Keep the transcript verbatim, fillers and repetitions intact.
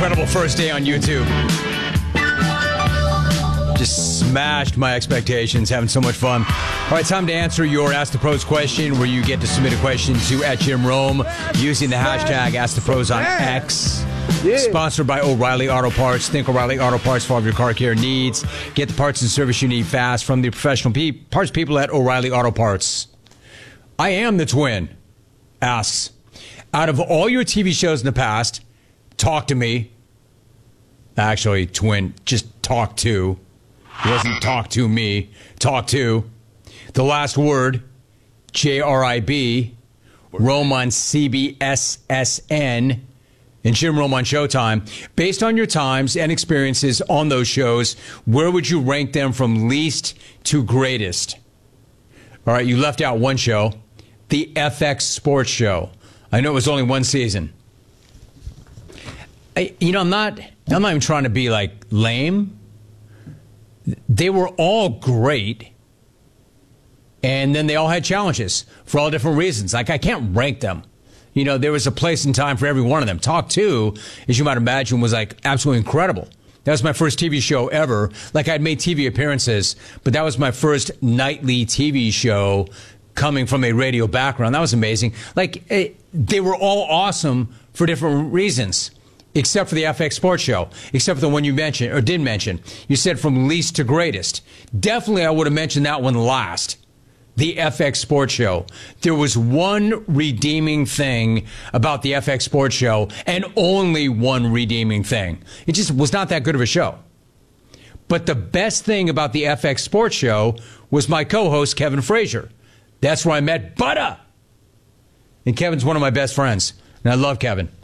incredible first day on YouTube. Just smashed my expectations, having so much fun. All right, time to answer your Ask the Pros question, where you get to submit a question to at Jim Rome using the hashtag Ask the Pros on X. Yeah. Sponsored by O'Reilly Auto Parts. Think O'Reilly Auto Parts for all of your car care needs. Get the parts and service you need fast from the professional pe- parts people at O'Reilly Auto Parts. I am the twin. Asks, out of all your T V shows in the past, talk to me. Actually, twin, just talk to. It wasn't talk to me. Talk to. The Last Word, J R I B, Rome on C B S S N, and Jim Rome on Showtime. Based on your times and experiences on those shows, where would you rank them from least to greatest? All right, you left out one show, the F X Sports Show. I know it was only one season. I, you know, I'm not, I'm not even trying to be like lame. They were all great. And then they all had challenges for all different reasons. Like, I can't rank them. You know, there was a place and time for every one of them. Talk Two, as you might imagine, was like absolutely incredible. That was my first T V show ever. Like, I'd made T V appearances, but that was my first nightly T V show coming from a radio background. That was amazing. Like, it, they were all awesome for different reasons, except for the F X Sports Show, except for the one you mentioned, or did mention. You said from least to greatest. Definitely I would have mentioned that one last. The F X Sports Show. There was one redeeming thing about the F X Sports Show, and only one redeeming thing. It just was not that good of a show. But the best thing about the F X Sports Show was my co-host, Kevin Frazier. That's where I met Butta. And Kevin's one of my best friends. And I love Kevin.